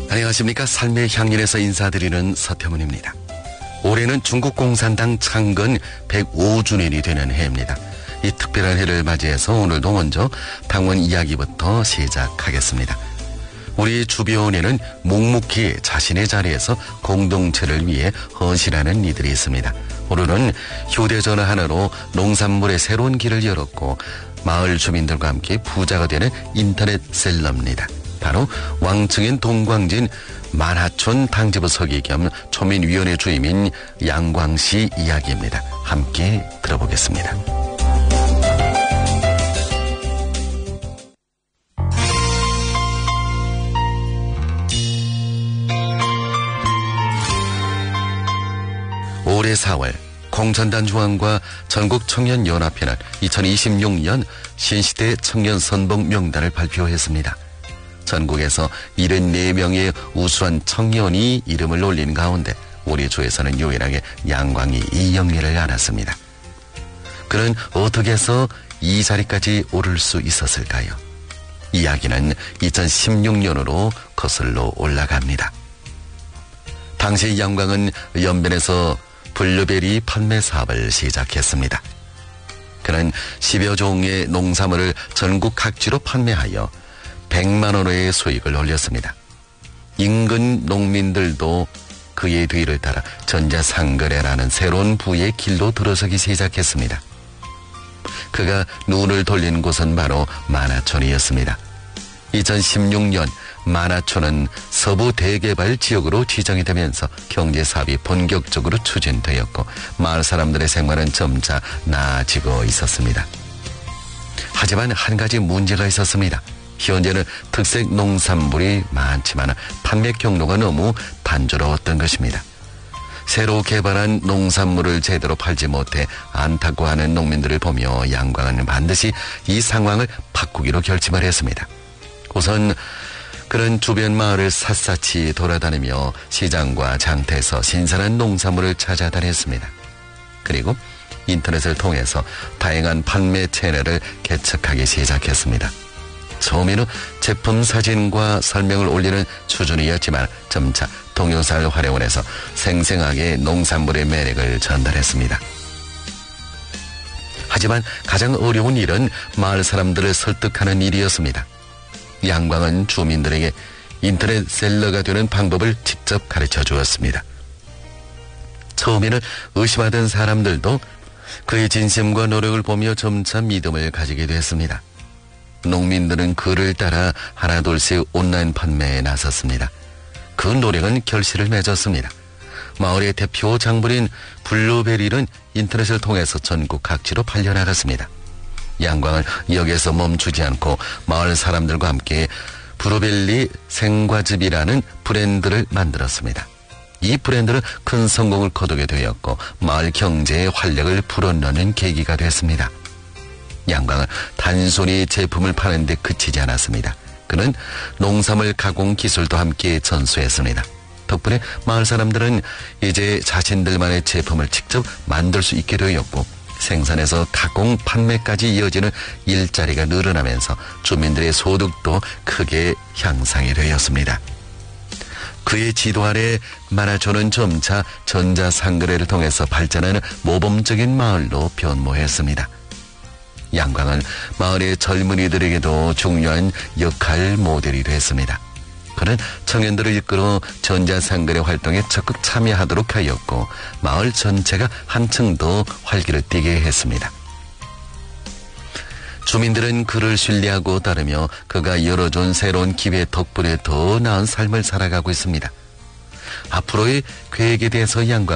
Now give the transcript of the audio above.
안녕하십니까. 삶의 향연에서 인사드리는 서태문입니다. 올해는 중국 공산당 창건 105주년이 되는 해입니다. 이 특별한 해를 맞이해서 오늘도 먼저 당원 이야기부터 시작하겠습니다. 우리 주변에는 묵묵히 자신의 자리에서 공동체를 위해 헌신하는 이들이 있습니다. 오늘은 휴대전화 하나로 농산물의 새로운 길을 열었고 마을 주민들과 함께 부자가 되는 인터넷 셀러입니다. 바로 왕청인 동광진 만하촌 당지부 서기 겸 초민위원회 주임인 양광씨 이야기입니다. 함께 들어보겠습니다. 올해 4월 공천단 중앙과 전국청년연합회는 2026년 신시대 청년선봉 명단을 발표했습니다. 전국에서 74명의 우수한 청년이 이름을 올린 가운데 우리 주에서는 유일하게 양광이 이 영예를 안았습니다. 그는 어떻게 해서 이 자리까지 오를 수 있었을까요? 이야기는 2016년으로 거슬러 올라갑니다. 당시 양광은 연변에서 블루베리 판매 사업을 시작했습니다. 그는 10여 종의 농산물을 전국 각지로 판매하여 100만 원의 수익을 올렸습니다. 인근 농민들도 그의 뒤를 따라 전자상거래라는 새로운 부의 길로 들어서기 시작했습니다. 그가 눈을 돌린 곳은 바로 만하촌이었습니다. 2016년 만하촌은 서부 대개발 지역으로 지정이 되면서 경제사업이 본격적으로 추진되었고 마을 사람들의 생활은 점차 나아지고 있었습니다. 하지만 한 가지 문제가 있었습니다. 현재는 특색 농산물이 많지만 판매 경로가 너무 단조로웠던 것입니다. 새로 개발한 농산물을 제대로 팔지 못해 안타까워하는 농민들을 보며 양광은 반드시 이 상황을 바꾸기로 결심을 했습니다. 우선 그런 주변 마을을 샅샅이 돌아다니며 시장과 장터에서 신선한 농산물을 찾아다녔습니다. 그리고 인터넷을 통해서 다양한 판매 채널을 개척하기 시작했습니다. 처음에는 제품 사진과 설명을 올리는 수준이었지만 점차 동영상을 활용해서 생생하게 농산물의 매력을 전달했습니다. 하지만 가장 어려운 일은 마을 사람들을 설득하는 일이었습니다. 양광은 주민들에게 인터넷 셀러가 되는 방법을 직접 가르쳐 주었습니다. 처음에는 의심하던 사람들도 그의 진심과 노력을 보며 점차 믿음을 가지게 됐습니다. 농민들은 그를 따라 하나둘씩 온라인 판매에 나섰습니다. 그 노력은 결실을 맺었습니다. 마을의 대표 작물인 블루베리는 인터넷을 통해서 전국 각지로 팔려나갔습니다. 양광은 여기에서 멈추지 않고 마을 사람들과 함께 블루베리 생과즙이라는 브랜드를 만들었습니다. 이 브랜드는 큰 성공을 거두게 되었고 마을 경제에 활력을 불어넣는 계기가 됐습니다. 양광은 단순히 제품을 파는 데 그치지 않았습니다. 그는 농산물 가공 기술도 함께 전수했습니다. 덕분에 마을 사람들은 이제 자신들만의 제품을 직접 만들 수 있게 되었고 생산에서 가공 판매까지 이어지는 일자리가 늘어나면서 주민들의 소득도 크게 향상이 되었습니다. 그의 지도 아래 만하촌은 점차 전자상거래를 통해서 발전하는 모범적인 마을로 변모했습니다. 양광은 마을의 젊은이들에게도 중요한 역할 모델이 됐습니다. 그는 청년들을 이끌어 전자상거래 활동에 적극 참여하도록 하였고 마을 전체가 한층 더 활기를 띠게 했습니다. 주민들은 그를 신뢰하고 따르며 그가 열어준 새로운 기회 덕분에 더 나은 삶을 살아가고 있습니다. 앞으로의 계획에 대해서 양광은